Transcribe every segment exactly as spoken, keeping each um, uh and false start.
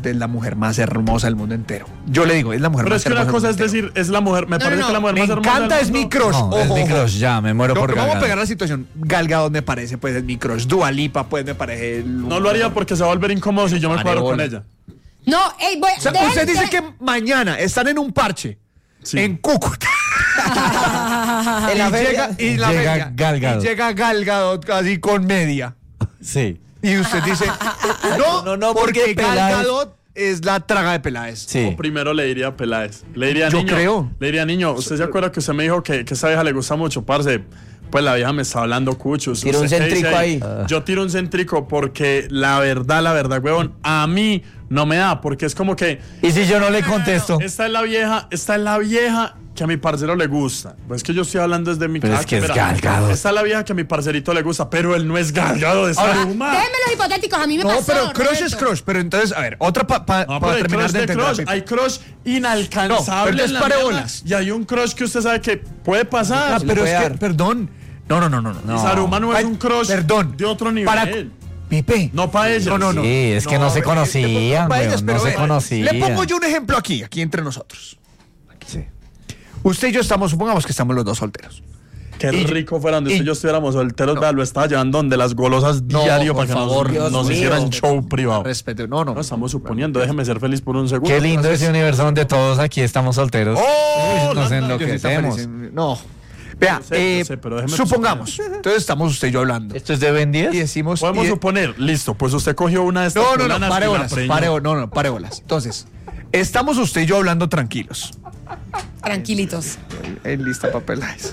es la mujer más hermosa del mundo entero. Yo le digo, es la mujer Pero más es que hermosa una cosa es del mundo decir, es la mujer, me No, parece no, que la mujer Me más hermosa encanta, del es mi mundo. crush. No, Ojo, es mi ojo. crush, ya, me muero No, por no Gal vamos a Gadot. pegar la situación. Gal Gadot me parece, pues es mi crush. Dua Lipa, pues me parece. el- No lo haría porque se va a volver incómodo si yo me cuadro con Arebola. ella. No, ey, voy, O sea, dejen- usted dice dejen- que mañana están en un parche Sí. en Cúcuta. En la y feria. llega, y la Llega feria, Gal Gadot. y llega Gal Gadot casi con media. Sí, Y usted dice, no, No, no, porque, porque Gal Peláez- Gadot es la traga de Peláez. sí. O primero le diría a Peláez. Le diría, Yo niño. creo. Le diría, niño, ¿usted se acuerda que usted me dijo que, que esa vieja le gusta mucho, parce? Pues la vieja me está hablando cuchos. Tira un ¿Usted qué dice centrico ahí. Yo tiro un centrico porque la verdad, la verdad, huevón, a mí no me da, porque es como que ¿Y si yo no le contesto? esta es la vieja, esta es la vieja que a mi parcero le gusta. Pues es que yo estoy hablando desde mi Pero es casa, que es espera. Gal Gadot. Esta es la vieja que a mi parcerito le gusta, pero él no es Gal Gadot, es Aruma. Déjenme los hipotéticos, a mí me No, pasó. pero crush es Roberto. crush. Pero entonces, a ver, otra pa- pa- No, pero para hay terminar crush de de entender. crush, Pipe. hay crush inalcanzable. No, pero es en la parebolas. mierda. Y hay un crush que usted sabe que puede pasar. Ah, pero puede es que, dar. perdón. No, no, no, no. no. No. Saruma no es Ay, un crush perdón. de otro nivel. Para- Pipe. No para ella. No, no, no. Sí, es que no se eh, conocían, para weón, ellas, no pero se ve, conocían. Le pongo yo un ejemplo aquí, aquí entre nosotros. Sí. Usted y yo estamos, supongamos que estamos los dos solteros. Qué Y- rico fuera donde y- usted y yo estuviéramos solteros. Vea, lo estaba llevando donde las golosas No, diario por para que favor, nos, Dios nos mío. hicieran show privado. Respeto. No, no. No estamos suponiendo, déjeme ser feliz por un segundo. Qué lindo ese universo donde todos aquí estamos solteros. ¡Oh! Uy, nos Landa, yo sí está enloquecemos. feliz. No. Vea, Yo sé, yo eh, sé, pero déjeme supongamos. Entonces estamos usted y yo hablando. ¿Esto es de Ben diez? Y decimos. Podemos y- suponer, listo, pues usted cogió una de estas No, no, no, fulanas pare y la bolas, preñó. pare, no, no, pare bolas. Entonces, estamos usted y yo hablando tranquilos. Tranquilitos. En lista papeles.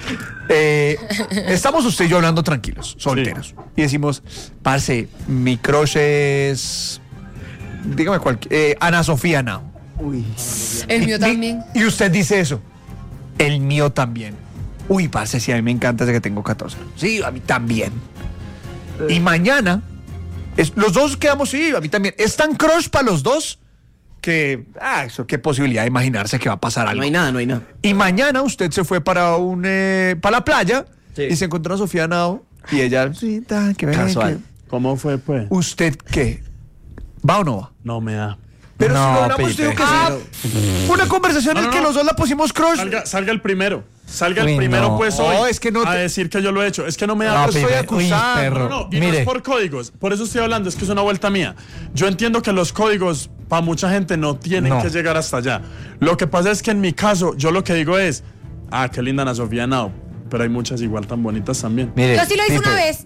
Eh, estamos usted y yo hablando tranquilos, solteros. Y decimos, parce, mi crush es. Dígame cuál. Eh, Ana Sofía Now. Uy. El mío Y- también. Y usted dice eso. El mío también. Uy, parce, sí, a mí me encanta desde que tengo catorce. Sí, a mí también. Y mañana, es- los dos quedamos, sí, a mí también. Es tan crush para los dos que, ah, eso, qué posibilidad de imaginarse que va a pasar algo. No hay nada, no hay nada. Y mañana usted se fue para un eh, para la playa Sí. y se encontró a Sofía Nao y ella, sí, tal, que ven, Casual. que- ¿Cómo fue, pues? ¿Usted qué? ¿Va o no va? No me da. Pero No, si lo hablamos, Pipe. digo que sí. Una conversación No, en no, que no. los dos la pusimos crush. Salga, salga el primero. Salga Uy, el primero, no. pues No, hoy. es que no a te- decir que yo lo he hecho. Es que no me da. No, lo estoy Pipe, acusando. uy, perro. No, no, y no Mire, es por códigos. Por eso estoy hablando, es que es una vuelta mía. Yo entiendo que los códigos para mucha gente no tienen No. que llegar hasta allá. Lo que pasa es que en mi caso, yo lo que digo es, ah, qué linda Ana Sofía Nao. Pero hay muchas igual tan bonitas también. mire, Yo sí lo hice Pipe, una vez.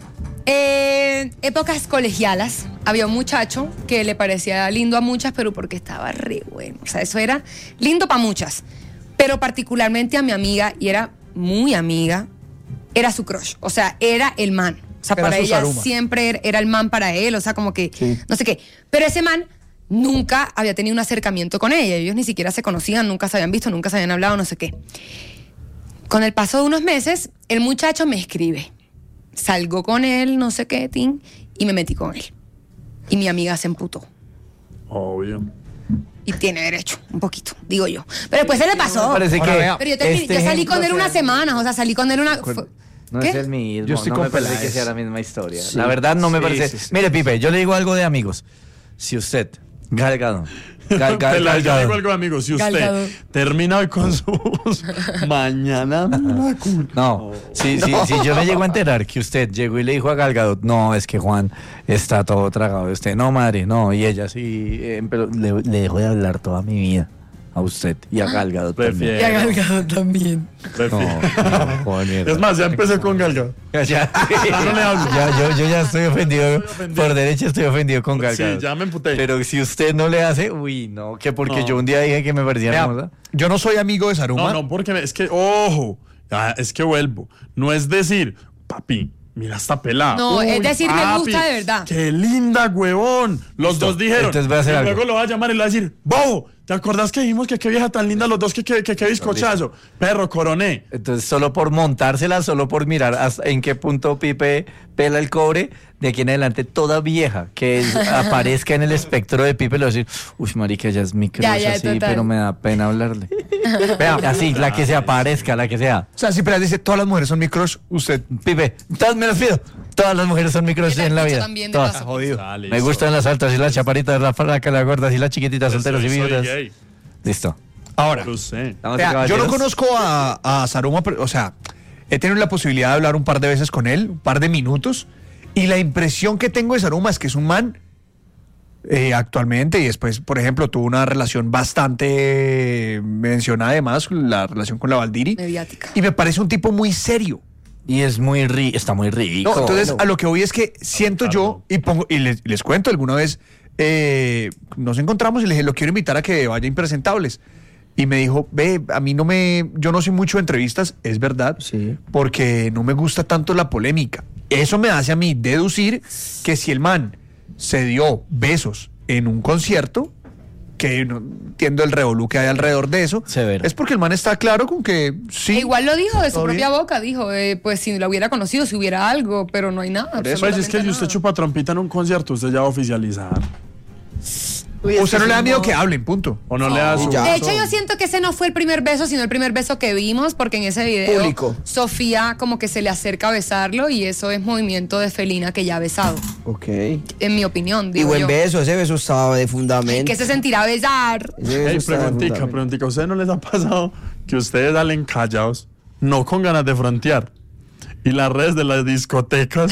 En épocas colegialas, había un muchacho que le parecía lindo a muchas, pero porque estaba re bueno. O sea, eso era lindo para muchas. Pero particularmente a mi amiga, y era muy amiga, era su crush. O sea, era el man. O sea, Era para su ella Saruma. siempre era- era el man para él. O sea, como que, no sé qué. Pero ese man nunca había tenido un acercamiento con ella. Ellos ni siquiera se conocían, nunca se habían visto, nunca se habían hablado, no sé qué. Con el paso de unos meses, el muchacho me escribe. Salgo con él, no sé qué, tin, y me metí con él. Y mi amiga se emputó. Obvio. Y tiene derecho, un poquito, digo yo. Pero después se le pasó. me parece Ahora que vea, Pero yo, terminé- este yo salí ejemplo con él sea- unas semanas, o sea, salí con él una... fue- No ¿Qué? es el mismo. Yo estoy no con me parece Peláez. que sea la misma historia. Sí. La verdad no me Sí, parece. sí, sí. Mire, Pipe, yo le digo algo de amigos. Si usted, Gal Gadot, Gal, Gal, Peláez, Gal yo le digo Gadot, algo, amigo. Si Gal usted Gadot. termina hoy con sus mañana me la cul- No, si, si, si yo me llego a enterar que usted llegó y le dijo a Gal Gadot, no, es que Juan está todo tragado de usted. No, madre, no. Y ella sí, eh, pero le, le dejo de hablar toda mi vida a usted y a Gal Gadot también. Y a Gal Gadot también. No, no, joder, Es más, ya empecé con Galga. ya, ya, no le hablo. ya, yo, yo ya estoy ofendido, Estoy ofendido. por derecho estoy ofendido con Gal Sí, Gadot. ya me emputé. Pero si usted no le hace, uy, no, que porque No. yo un día dije que me parecía Vea, hermosa. yo no soy amigo de Saruma. No, no, porque me- es que, ojo, ah, es que vuelvo. No es decir, papi, mira esta pelada. No, es decir, me papi, gusta de verdad. Qué linda, huevón. Los Listo, dos dijeron. entonces voy a hacer y algo. luego lo va a llamar y le va a decir, bobo, ¿te acordás que dijimos que qué vieja tan linda los dos, que qué que, que bizcochazo? Perro, coroné. Entonces, solo por montársela, solo por mirar hasta en qué punto Pipe pela el cobre, de aquí en adelante toda vieja que es- aparezca en el espectro de Pipe le va a decir, uy, marica, ya es mi crush Ya, ya, así, total. pero me da pena hablarle. Vea, así, la que se aparezca, la que sea. O sea, si Peláez dice, todas las mujeres son mi crush, usted. Pipe, entonces me las pido. Todas las mujeres son micros Yo te en la escucho vida. también de Todas. paso. Jodido. Ah, Me listo. gustan las altas y las chaparitas, las flacas, las gordas y las chiquititas, Pues solteros y soy- soy viudas. gay. Listo. Ahora, Lo sé. Damas y vea, yo no caballeros. conozco a, a Saruma, pero, o sea, he tenido la posibilidad de hablar un par de veces con él, un par de minutos, y la impresión que tengo de Saruma es que es un man eh, actualmente, y después, por ejemplo, tuvo una relación bastante mencionada además, la relación con la Valdiri, Mediática. y me parece un tipo muy serio. Y es muy rico, está muy rico. No, entonces no. a lo que voy es que siento yo, y pongo, y les, les cuento, alguna vez eh, nos encontramos y le dije, lo quiero invitar a que vaya a Impresentables. Y me dijo, ve, a mí no me, yo no soy mucho de entrevistas, es verdad, Sí. porque no me gusta tanto la polémica. Eso me hace a mí deducir que si el man se dio besos en un concierto, que no entiendo el revolú que hay alrededor de eso, Severo. es porque el man está claro con que sí. E igual lo dijo de su ¿todo propia bien? boca, dijo, eh, pues si lo hubiera conocido, si hubiera algo, pero no hay nada. Por eso, Pues es que si absolutamente usted nada. chupa trompita en un concierto, usted ya va a oficializar. Uy, es O sea, que no le da si miedo que hablen, punto. O no le da su... ya. De hecho, yo siento que ese no fue el primer beso, sino el primer beso que vimos, porque en ese video Público. Sofía como que se le acerca a besarlo y eso es movimiento de felina que ya ha besado, Ok. en mi opinión, Y digo buen yo. beso, ese beso estaba de fundamento. ¿Qué se sentirá besar? Ese beso Hey, estaba de preguntica, fundamento. preguntica. ¿A ustedes no les ha pasado que ustedes salen callados, no con ganas de frontear, y las redes de las discotecas?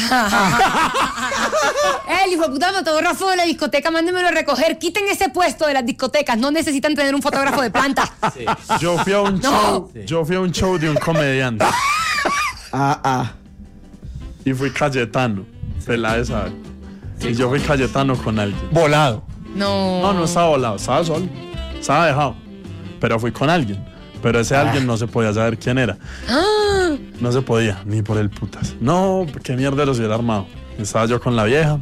El hijo de puta fotógrafo de la discoteca, mándemelo a recoger. Quiten ese puesto de las discotecas. No necesitan tener un fotógrafo de planta. Yo fui a un show, yo fui a un show de un comediante Ah, ah. y fui Cayetano, Peláez sabe. Y yo fui Cayetano con alguien. Volado. No. No, no estaba volado, estaba solo, estaba dejado. Pero fui con alguien. Pero ese alguien no se podía saber quién era. No se podía, ni por el putas. No, qué mierda los hubiera armado. Estaba yo con la vieja.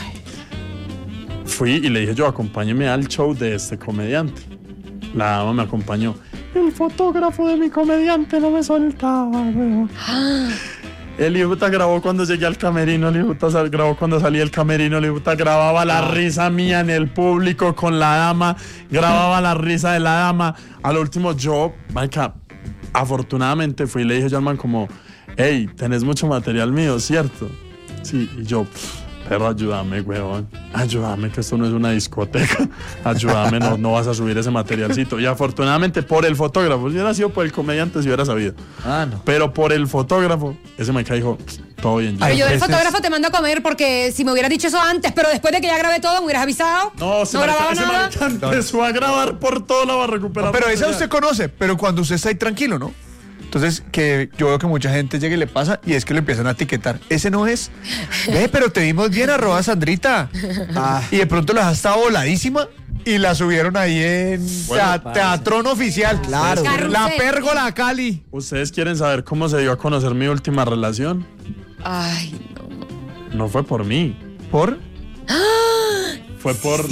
Fui y le dije yo, acompáñeme al show de este comediante. La dama me acompañó. El fotógrafo de mi comediante no me soltaba, weón. El hijuta grabó cuando llegué al camerino, el hijuta sal- grabó cuando salí del camerino, el hijuta grababa la risa mía en el público con la dama, grababa la risa de la dama. Al último yo, marica, afortunadamente fui y le dije yo al man como, hey, tenés mucho material mío, ¿cierto? Sí, y yo, pero ayúdame, weón, ayúdame que esto no es una discoteca, ayúdame, no, no vas a subir ese materialcito. Y afortunadamente por el fotógrafo, si hubiera sido por el comediante, si hubiera sabido. Ah, no. Pero por el fotógrafo, ese me dijo, todo bien. Pero yo del veces- fotógrafo te mando a comer porque si me hubieras dicho eso antes, pero después de que ya grabé todo, me hubieras avisado. No, se no grababa ese nada. marica empezó a grabar por todo lado a recuperar. Pero esa material. usted conoce, pero cuando usted está ahí tranquilo, ¿no? Entonces, que yo veo que mucha gente llega y le pasa y es que le empiezan a etiquetar. Ese no es. Ve, pero te vimos bien, arroba Sandrita. Ah. Y de pronto las ha estado voladísima y la subieron ahí en Bueno, tea- Teatrón Oficial. Claro. Carrusel. La Pérgola Cali. ¿Ustedes quieren saber cómo se dio a conocer mi última relación? Ay, no. No fue por mí, ¿Por? fue por...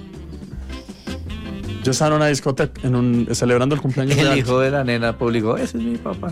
Yo estaba en una discoteca, en un, celebrando el cumpleaños de El alguien. hijo de la nena publicó, ese es mi papá.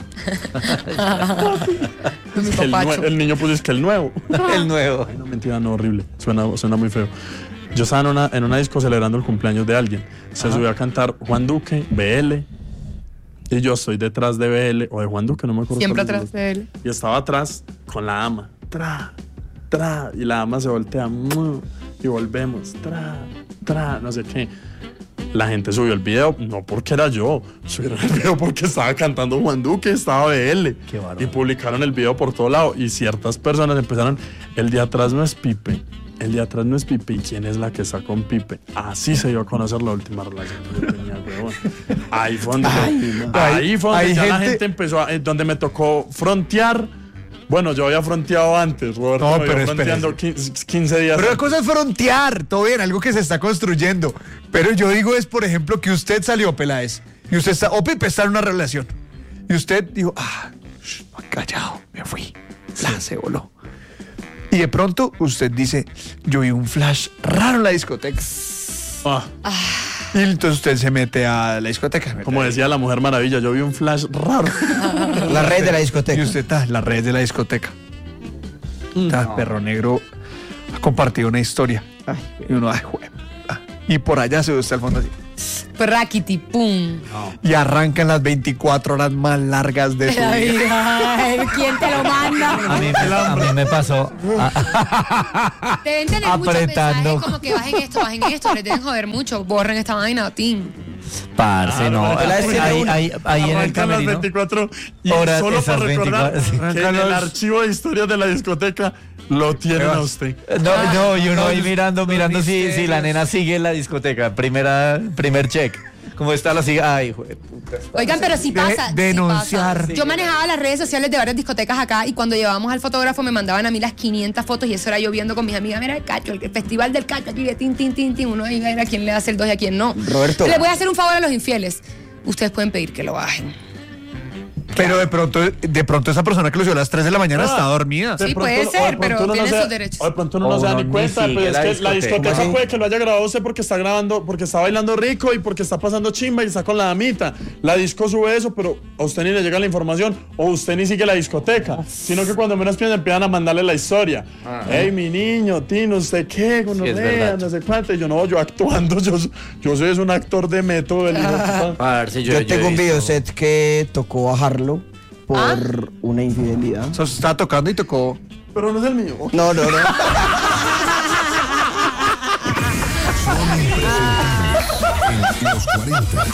Mi El, papacho. nue- el niño puso es que el nuevo. El nuevo. Ay, no, mentira, no, horrible. Suena, suena muy feo. Yo estaba en una, en una disco celebrando el cumpleaños de alguien. Se subió a cantar Juan Duque, B L. Y yo estoy detrás de B L o de Juan Duque, no me acuerdo. Siempre cuál de atrás los dos. de él. Y estaba atrás con la dama. Tra, tra. Y la dama se voltea. mu, Y volvemos. Tra, tra. No sé qué. La gente subió el video, no porque era yo, subieron el video porque estaba cantando Juan Duque, estaba B L. Qué bárbaro. Y publicaron el video por todo lado. Y ciertas personas empezaron, el de atrás no es Pipe, el de atrás no es Pipe. ¿Y quién es la que está con Pipe? Así se dio a conocer la última relación que yo tenía, huevón. Ahí fue donde, ahí fue donde hay ya la gente- gente empezó, a, eh, donde me tocó frontear. Bueno, yo había fronteado antes, Roberto. No, me pero vio fronteando quince, quince días Pero la antes. cosa es frontear, todo bien, algo que se está construyendo. Pero yo digo es, por ejemplo, que usted salió, Peláez, y usted está, o Pipe está en una relación, y usted dijo, ah, shh, callado, me fui, la se voló. Y de pronto usted dice, yo vi un flash raro en la discoteca. Ah, Y entonces usted se mete a la discoteca. como decía la Mujer Maravilla, yo vi un flash raro. La red de la Y discoteca. usted está, las redes de la discoteca. Está, Perro Negro ha compartido una historia. Ay, Y uno, ay, jue- ah. Y por allá se ve usted al fondo así. Super Rakiti, pum. Y arrancan las veinticuatro horas más largas de tu vida. Ay, ¿quién te lo manda? A mí, a mí me pasó. Te deben tener muchos Apretando. mensajes como que bajen esto, bajen esto, les deben joder mucho, borren esta vaina, tin. Parce, no. Claro, la Ahí, escena ahí, una. ahí, ahí en el Arrancan las camerino. veinticuatro y Horas, solo esas para recordar veinticuatro, sí. que en Arrancan el los- archivo de historias de la discoteca lo tienen a usted. No, no, y uno ahí Los- mirando, los mirando si, si la misterios. nena sigue en la discoteca. Primera, primer check. ¿Cómo está la sigue? Ay, hijo de puta. Oigan, pero sí De- pasa. sí denunciar. pasa. Yo manejaba las redes sociales de varias discotecas acá y cuando llevábamos al fotógrafo me mandaban a mí las quinientas fotos y eso era yo viendo con mis amigas. Mira el cacho, el festival del cacho aquí de tin, tin, tin, tin. Uno iba a ver a quién le hace el dos y a quién no. Roberto. Les voy a hacer un favor a los infieles. Ustedes pueden pedir que lo bajen. Pero de pronto, de pronto esa persona que lo subió a las tres de la mañana está dormida. Sí, De puede pronto- ser, o de pero pronto uno tiene no se- sus derechos. O de pronto uno no O se da uno ni ni cuenta, sigue pero es la que la discoteca. discoteca ¿Cómo así? puede que lo haya grabado usted porque está grabando, porque está bailando rico y porque está pasando chimba y está con la damita. La disco sube eso, pero a usted ni le llega la información o usted ni sigue la discoteca, sino que cuando menos piensan empiezan a mandarle la historia. Hey, mi niño, Tino, ¿usted qué? No, es verdad. no sé cuánto. Y yo no, yo actuando, yo, yo soy es un actor de método. El hijo de puta. Parce, Yo, tengo un videoset que tocó bajarlo por ¿Ah? una infidelidad. Eso se estaba tocando y tocó. Pero no es el mío. No, no, no. En los cuarenta.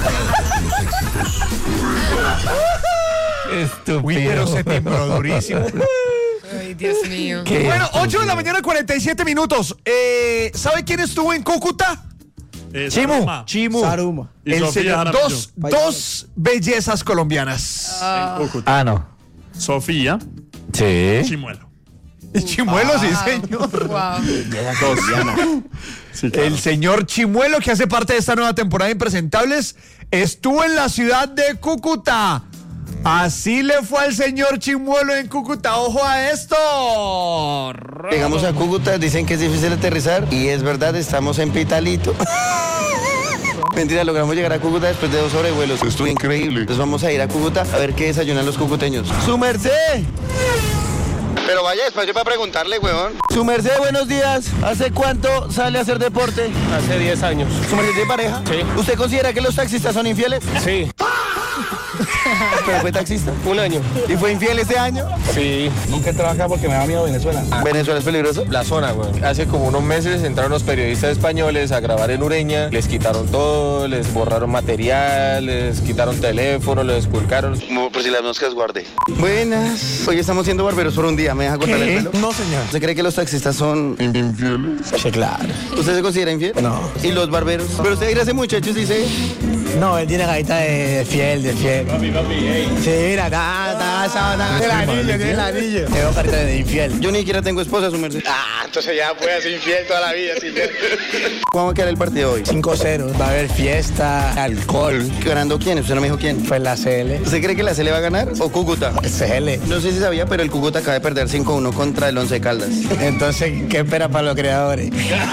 Estúpido. Uy, pero se timbró durísimo. Ay, Dios mío. Qué Bueno, ocho de estúpido. la mañana, cuarenta y siete minutos. Eh, ¿Sabe quién estuvo en Cúcuta? Eh, Chimu, Saruma. Chimu. Saruma. Y El Sofía señor- Jaramillo. dos, dos bellezas colombianas. En Cúcuta. Ah, no. Sofía, Sí. Chimuelo. Y Chimuelo, sí, Ah, señor. Wow. Sí, claro. El señor Chimuelo, que hace parte de esta nueva temporada de Impresentables, estuvo en la ciudad de Cúcuta. Así le fue al señor Chimuelo en Cúcuta. ¡Ojo a esto! Llegamos a Cúcuta, dicen que es difícil aterrizar y es verdad, estamos en Pitalito. Mentira, logramos llegar a Cúcuta después de dos sobrevuelos. Estuvo increíble. Entonces vamos a ir a Cúcuta a ver qué desayunan los cucuteños. ¡Su merced! Pero vaya despacio para preguntarle, huevón. Su merced, buenos días. ¿Hace cuánto sale a hacer deporte? Hace diez años. ¿Su merced tiene pareja? Sí. ¿Usted considera que los taxistas son infieles? Sí, ¿Pero fue taxista? un año. ¿Y fue infiel ese año? Sí. Nunca he trabajado porque me da miedo Venezuela. ¿Venezuela es peligroso? La zona, güey. Hace como unos meses entraron los periodistas españoles a grabar en Ureña. Les quitaron todo, les borraron material, les quitaron teléfono, les expulcaron. Como por si las moscas guarde. Buenas. Hoy estamos siendo barberos por un día. ¿Me deja cortarle el pelo? No, señor. ¿Usted cree que los taxistas son infieles? Sí, claro. ¿Usted se considera infiel? No. ¿Y los barberos? Pero usted dirá a ese muchacho dice... No, él tiene carita de fiel, de fiel. Sí, mira, ta, ta, ta, ta. El anillo, tiene el anillo. Tengo carita de infiel. Yo ni siquiera tengo esposa, su merced. Ah, entonces ya puede ser infiel toda la vida, infiel. ¿Cómo va a quedar el partido hoy? cinco cero. Va a haber fiesta, alcohol. ¿Ganando quién? Usted no me dijo quién. Pues la C L. ¿Usted cree que la C le va a ganar o Cúcuta? C L. No sé si sabía, pero el Cúcuta acaba de perder cinco uno contra el Once Caldas. Entonces, ¿qué espera para los creadores?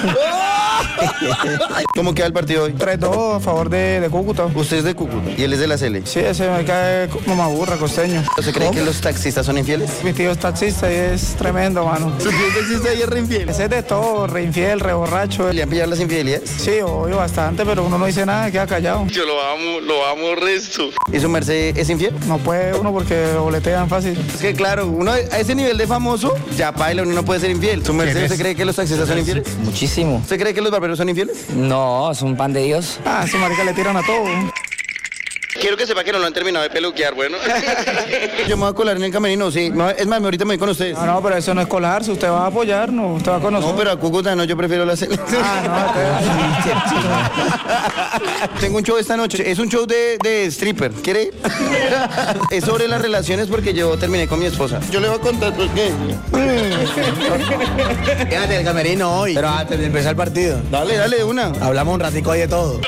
¿Cómo queda el partido hoy? tres dos a favor de, de Cúcuta. Usted es de Cúcuta y él es de la C L. Sí, ese me cae como maburra, costeño. ¿Usted cree que los taxistas son infieles? Mi tío es taxista y es tremendo, mano. ¿Su tío es taxista y es re infiel? Ese es de todo, re infiel, re borracho. ¿Le han pillado las infidelidades? Sí, obvio, bastante, pero uno no dice nada, queda callado. Yo lo amo, lo amo resto. ¿Y su merced es infiel? No puede uno porque lo boletean fácil. Es que claro, uno a ese nivel de famoso, ya baila, uno no puede ser infiel. ¿Su merced usted cree que los taxistas son infieles? Muchísimo. ¿Usted cree que los barberos son infieles? No, es un pan de Dios. Ah, ese marica le tiran a todo. Quiero que sepa que no lo han terminado de peluquear, bueno. Yo me voy a colar en el camerino, sí. Me voy- Es más, ahorita me voy con ustedes. No, no, pero eso no es colarse, usted va a apoyarnos, usted va a conocer. No, pero a Cúcuta no, yo prefiero la selección. Tengo un show esta noche. Es un show de, de stripper. ¿Quiere ir? Es sobre las relaciones porque yo terminé con mi esposa. Yo le voy a contar por qué. Quédate el camerino hoy. Pero antes de empezar el partido, Dale, dale, una. hablamos un ratico hoy de todo.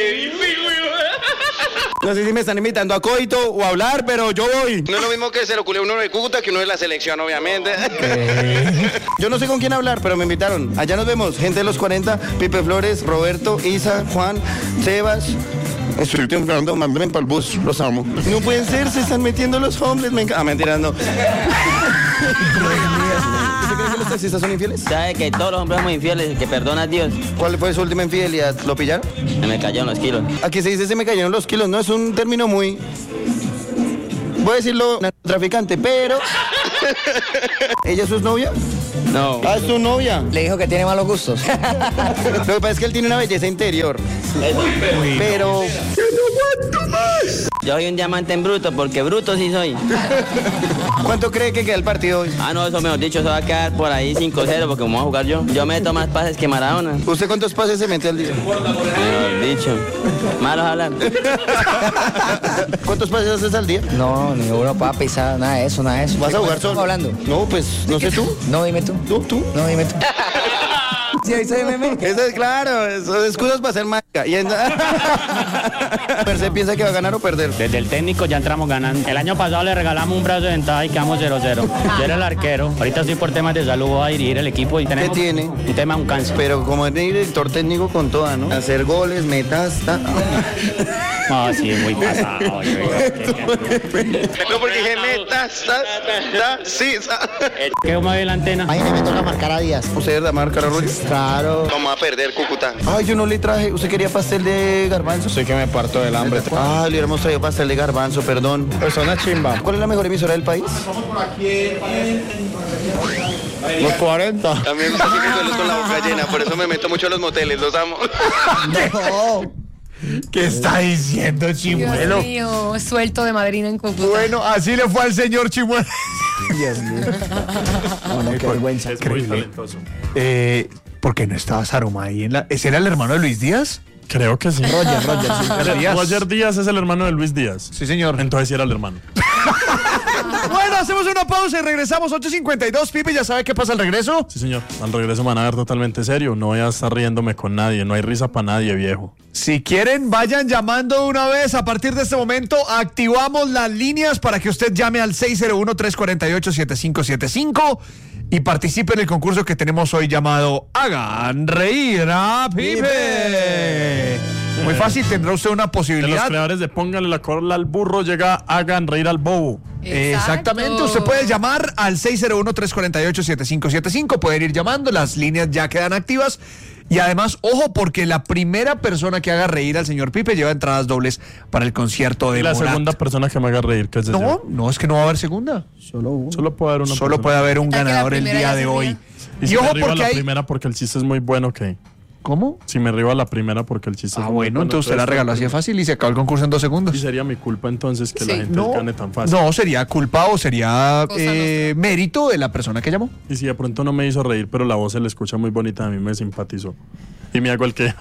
No sé si me están invitando a coito o a hablar, pero yo voy. No es lo mismo que se lo culé uno de Cúcuta que uno de la selección, obviamente. Yo no sé con quién hablar, pero me invitaron. Allá nos vemos. Gente de los cuarenta, Pipe Flores, Roberto, Isa, Juan, Sebas. Estoy temblando, mándenme para el bus, los amo. No pueden ser, se están metiendo los hombres. Me enc- Ah, mentira, no. ¿Usted cree que los taxistas son infieles? ¿Sabe que todos los hombres somos infieles? Que perdona a Dios. ¿Cuál fue su última infidelidad? ¿Lo pillaron? Se me cayeron los kilos. Aquí se dice se me cayeron los kilos, no es un término muy... Voy a decirlo narcotraficante, pero... ¿Ella es su novia? No. Ah, es su novia. Le dijo que tiene malos gustos. Lo que pasa es que él tiene una belleza interior. Pero... Yo soy un diamante en bruto, porque bruto sí soy. ¿Cuánto cree que queda el partido hoy? Ah, no, eso mejor dicho, eso va a quedar por ahí cinco cero, porque como voy a jugar yo. Yo meto más pases que Maradona. ¿Usted cuántos pases se mete al día? Mejor dicho. Malos hablar. ¿Cuántos pases haces al día? No, ni uno para pisar, nada de eso, nada de eso. ¿Vas a jugar solo? Hablando? No, pues, no sé tú. No, dime tú. ¿Tú? ¿Tú? No, dime tú. Sí, ahí soy meme. Eso es claro, eso es excusas para ser mágica. Y en... ¿Merced piensa que va a ganar o perder? Desde el técnico ya entramos ganando. El año pasado le regalamos un brazo de ventaja y quedamos cero cero. Yo era el arquero. Ahorita estoy por temas de salud, voy a dirigir el equipo y tenemos... ¿Qué tiene? Un tema, un cáncer. Pero como es director técnico con toda, ¿no? Hacer goles, metas, ta... No, sí, muy pasado. No, porque dije metas, ta, ta, sí, sa... ¿Qué mueve la antena? Ahí me toca marcar a Díaz. ¿Usted es de marcar a Rollo? Claro. Vamos a perder, Cúcuta. Ay, yo no le traje. ¿Usted quería pastel de garbanzo? Sé que me parto del hambre. Ah, le hubiéramos traído pastel de garbanzo, perdón. Persona chimba. ¿Cuál es la mejor emisora del país? Los cuarenta. También me gusta así que suelo con la boca llena, por eso me meto mucho a los moteles, los amo. No. ¿Qué está diciendo, Chimuelo? Dios mío, suelto de madrina en Cúcuta. Bueno, así le fue al señor Chimuelo. Dios mío. No, no, qué vergüenza. Es muy talentoso. Eh, ¿Por qué no estaba Saruma ahí en la... ¿Ese era el hermano de Luis Díaz? Creo que sí. Roger, Roger, sí. Roger Díaz. Roger Díaz es el hermano de Luis Díaz. Sí, señor. Entonces sí era el hermano. Bueno, hacemos una pausa y regresamos. ocho cincuenta y dos. Pipe, ¿ya sabe qué pasa al regreso? Sí, señor. Al regreso me van a ver totalmente serio. No voy a estar riéndome con nadie. No hay risa para nadie, viejo. Si quieren, vayan llamando de una vez. A partir de este momento, activamos las líneas para que usted llame al seis cero uno, tres cuatro ocho, siete cinco siete cinco y participe en el concurso que tenemos hoy llamado Hagan Reír a Pipe. Muy fácil, tendrá usted una De los posibilidad. creadores de Póngale la cola al burro llega Hagan Reír al bobo. Exactamente, usted puede llamar al seis cero uno, tres cuatro ocho, siete cinco siete cinco, pueden ir llamando, las líneas ya quedan activas y además, ojo, porque la primera persona que haga reír al señor Pipe lleva entradas dobles para el concierto de Y la Morat. segunda persona que me haga reír, que es ese. No, no, es que no va a haber segunda. Solo uno. Solo puede haber una Solo persona. puede haber un que la ganador el primera día ya de se hoy. ría. Y, Y, si ojo me arriba porque la hay... primera porque el chiste es muy bueno, ¿ok? ¿Cómo? Si me arriba la primera porque el chiste Ah, es muy bueno, bueno. entonces usted la regaló así de fácil y se acabó el concurso en dos segundos. Y sería mi culpa entonces que Sí. la gente No, gane tan fácil. no, sería culpa o sería Cosa eh, mérito de la persona que llamó. Y si de pronto no me hizo reír, pero la voz se le escucha muy bonita, a mí me simpatizó. Y me hago el que...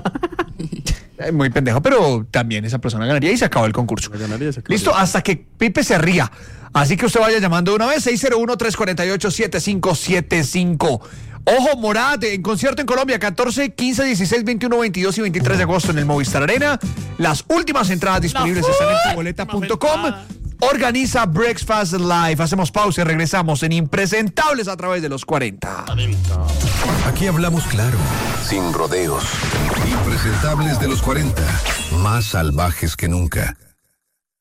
Eh, Muy pendejo, pero también esa persona ganaría y se acabó el concurso. Me ganaría ese Listo, cabrón. hasta que Pipe se ría. Así que usted vaya llamando de una vez, seis cero uno, tres cuatro ocho, siete cinco siete cinco. Ojo, Morat, en concierto en Colombia, catorce, quince, dieciséis, veintiuno, veintidós y veintitrés de agosto en el Movistar Arena. Las últimas entradas disponibles están en tu boleta punto com. Organiza Breakfast Live. Hacemos pausa y regresamos en Impresentables a través de los cuarenta. Aquí hablamos claro, sin rodeos. Impresentables de los cuarenta, más salvajes que nunca.